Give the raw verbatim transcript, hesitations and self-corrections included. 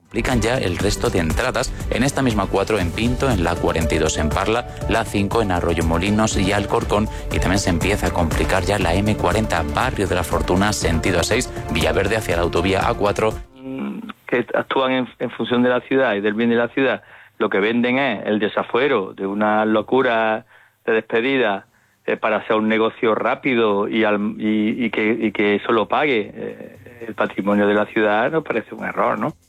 Aplican ya el resto de entradas en esta misma cuatro en Pinto, en la cuarenta y dos en Parla, la cinco en Arroyomolinos y Alcorcón, y también se empieza a complicar ya la eme cuarenta, Barrio de la Fortuna, sentido A seis, Villaverde hacia la autovía A cuatro. Que actúan en, en función de la ciudad y del bien de la ciudad, lo que venden es el desafuero de una locura de despedida eh, para hacer un negocio rápido y, al, y, y, que, y que eso lo pague eh, el patrimonio de la ciudad, nos parece un error, ¿no?